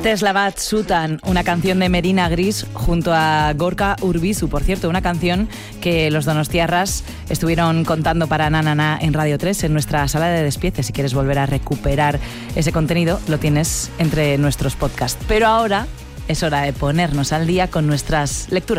Tesla Bat Sutan, una canción de Medina Gris junto a Gorka Urbizu, por cierto, una canción que los donostiarras estuvieron contando para Na en Radio 3 en nuestra sala de despiece. Si quieres volver a recuperar ese contenido, lo tienes entre nuestros podcasts. Pero ahora es hora de ponernos al día con nuestras lecturas.